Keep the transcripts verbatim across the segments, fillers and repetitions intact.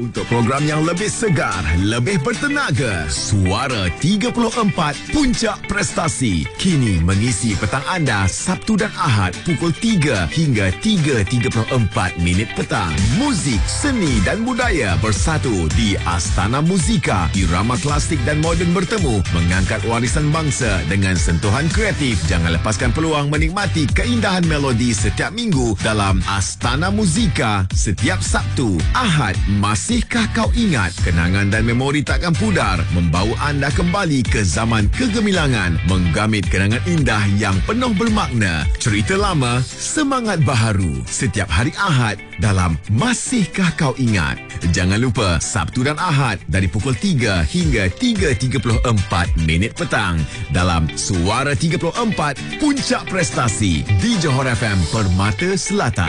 untuk program yang lebih segar, lebih bertenaga. Suara tiga puluh empat Puncak Prestasi kini mengisi petang anda Sabtu dan Ahad pukul tiga hingga tiga tiga puluh empat minit petang. Muzik, seni dan budaya bersatu di Astana Muzika. Irama klasik dan moden bertemu, mengangkat warisan bangsa dengan sentuhan kreatif. Jangan lepaskan peluang menikmati keindahan melodi setiap minggu dalam Astana Muzika setiap Sabtu. Ahad, masihkah kau ingat? Kenangan dan memori takkan pudar, membawa anda kembali ke zaman kegemilangan, menggamit kenangan indah yang penuh bermakna. Cerita lama, semangat baharu. Setiap hari Ahad dalam Masihkah Kau Ingat. Jangan lupa Sabtu dan Ahad dari pukul tiga hingga tiga tiga puluh empat minit petang dalam Suara tiga puluh empat Puncak Prestasi di Johor F M Permata Selatan.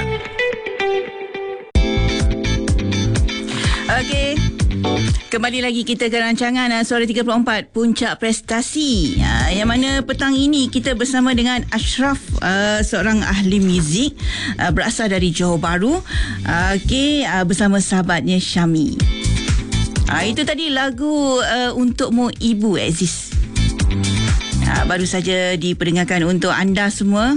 Okey. Kembali lagi kita ke rancangan uh, Suara tiga puluh empat Puncak Prestasi. Uh, yang mana petang ini kita bersama dengan Ashraf, uh, seorang ahli muzik uh, berasal dari Johor Bahru. Uh, Okey, uh, bersama sahabatnya Syami. Uh, itu tadi lagu uh, Untukmu Ibu Aziz. Uh, baru saja diperdengarkan untuk anda semua.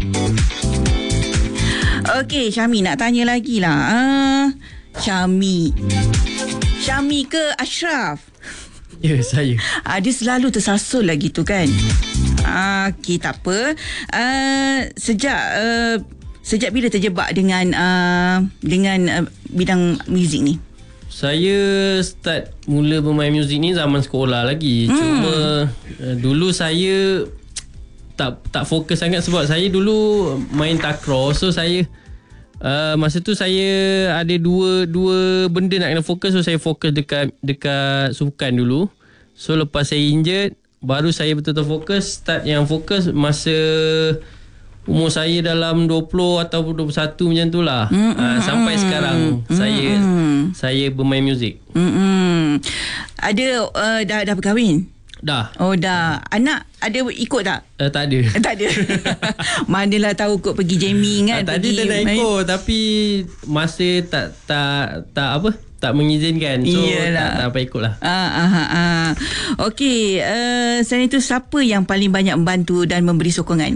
Okey, Syami nak tanya lagi lah. Uh, Syami. Syami ke Ashraf? Ya, saya. Ah, dia selalu tersasul lagi tu kan. Ah, okey, tak apa. Uh, sejak uh, sejak bila terjebak dengan uh, dengan uh, bidang muzik ni? Saya start mula bermain muzik ni zaman sekolah lagi. Hmm. Cuma uh, dulu saya tak tak fokus sangat sebab saya dulu main takraw. So saya Uh, masa tu saya ada dua dua benda nak kena fokus, so saya fokus dekat dekat sukan dulu. So lepas saya injured, baru saya betul-betul fokus. Start yang fokus masa umur saya dalam dua puluh atau dua puluh satu macam tu lah. Mm-hmm. Uh, sampai sekarang mm-hmm. saya saya bermain muzik. Mm-hmm. Ada uh, dah dah berkahwin? Dah. Oh dah. Anak ada ikut tak? Uh, tak ada. Tak ada. Manalah tahu kot pergi jamming kan. Uh, tadi dia nak ikut tapi masa tak tak tak apa? Tak mengizinkan. So Iyalah. tak tak apa ikutlah. Ah ah ah. Okey, uh, selain itu siapa yang paling banyak membantu dan memberi sokongan?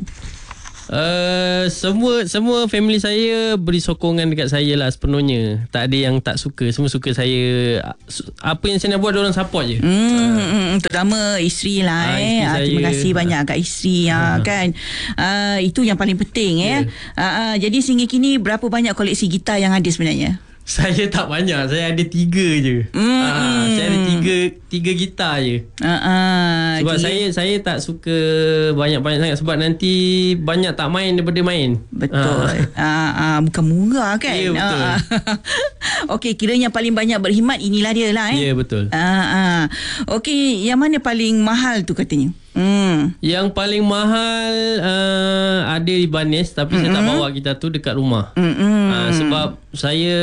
Uh, semua semua family saya beri sokongan dekat saya lah sepenuhnya. Tak ada yang tak suka. Semua suka saya. Apa yang saya nak buat, diorang support je. Hmm, uh. Terutama isteri lah uh, eh. Isteri Terima kasih uh. banyak kat isteri uh. kan. Uh, itu yang paling penting eh. Yeah. Uh, uh, jadi sehingga kini berapa banyak koleksi gitar yang ada sebenarnya? Saya tak banyak. Saya ada tiga je. Mm. Ha, saya ada tiga tiga gitar je. Uh, uh, sebab tiga. saya saya tak suka banyak-banyak sangat. Sebab nanti banyak tak main daripada main. Betul. Uh. Uh, uh, bukan murah kan? Ya, betul. Uh, uh. Okey, kiranya paling banyak berkhidmat inilah dia lah eh. Ya, betul. Uh, uh. Okey, yang mana paling mahal tu katanya? Hmm. Yang paling mahal uh, ada di Banis, tapi mm-hmm. saya tak bawa gitar tu dekat rumah. Mm-hmm. Uh, sebab saya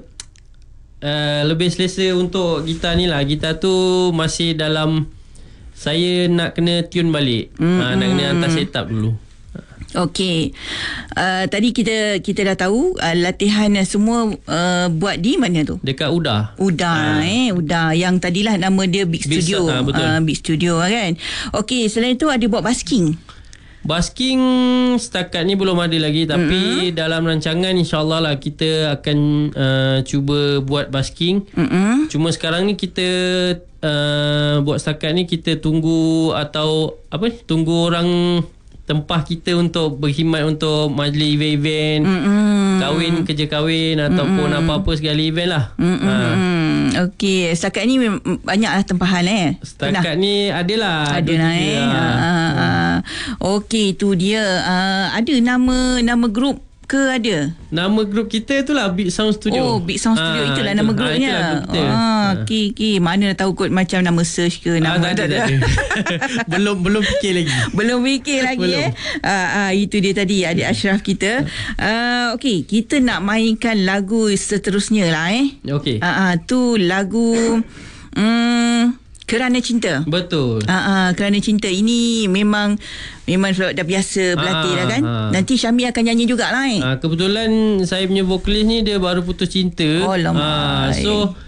uh, lebih selesa untuk gitar ni lah. Gitar tu masih dalam, saya nak kena tune balik. Mm-hmm. Uh, nak kena hantar setup dulu. Okey. Uh, tadi kita kita dah tahu uh, latihan semua uh, buat di mana tu? Dekat Uda. Uda uh. eh, Uda yang tadilah nama dia Big Studio. Big, uh, betul. Uh, Big Studio kan. Okey, selain itu ada buat basking. Basking setakat ni belum ada lagi, tapi mm-hmm. dalam rancangan insya-Allah lah kita akan uh, cuba buat basking. Mm-hmm. Cuma sekarang ni kita uh, buat setakat ni kita tunggu atau apa? Tunggu orang tempah kita untuk berkhidmat untuk majlis event-event, mm-hmm. kahwin, kerja kahwin ataupun mm-hmm. apa-apa segala event lah. Mm-hmm. Ha. Okey, setakat ni banyaklah tempahan eh. Setakat Pernah? ni adalah. Adalah eh. Ha. Ha. Okey, tu dia. Uh, ada nama nama grup ke ada? Nama grup kita tu lah Big Sound Studio. Oh, Big Sound Studio. Ha, itulah itu, nama grupnya. Ha, itulah grup ah, okey, okey. Mana tahu kot macam nama search ke nama. Ha, tak ada. belum belum fikir lagi. Belum fikir lagi belum. eh. Ah, ah, itu dia tadi adik Ashraf kita. Ah, okey, kita nak mainkan lagu seterusnya lah eh. Okey. Ah, ah, tu lagu hmm, Kerana Cinta. Betul. Ah, ah, Kerana Cinta ini memang memang dah biasa berlatih dah kan. Ah, Nanti Syami akan nyanyi jugalah eh. Ah, kebetulan saya punya vokalis ni dia baru putus cinta. Oh, lama. Ah, so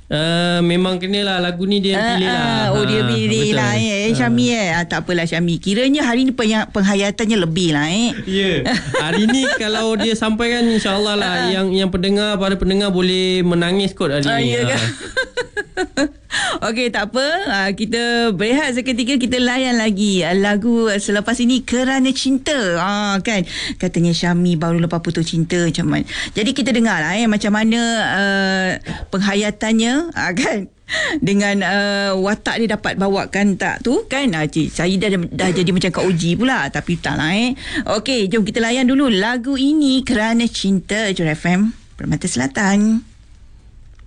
Uh, memang kenalah lagu ni dia yang pilih Ah, lah. ah, oh dia Ha, pilih betul. lah eh, Syami eh. Ah, tak apalah Syami. Kiranya hari ni peng- penghayatannya lebih lah eh. Ya. Yeah. Hari ni kalau dia sampaikan, insya-Allah lah yang yang pendengar, para pendengar boleh menangis kot hari Ah, ni. ya Ha. kan? Okey, tak apa. Ah, kita berehat seketika, kita layan lagi ah, lagu ah, selepas ini, Kerana Cinta. Ah, kan? Katanya Syami baru lepas putus cinta macam mana. Jadi kita dengar lah eh macam mana uh, penghayatannya ah, kan? Dengan uh, watak dia dapat bawakan tak tu kan. Ah, cik, saya dah, dah jadi macam Kak Uji pula. Tapi tak lah eh. Okey, jom kita layan dulu lagu ini, Kerana Cinta. Jom F M Permata Selatan.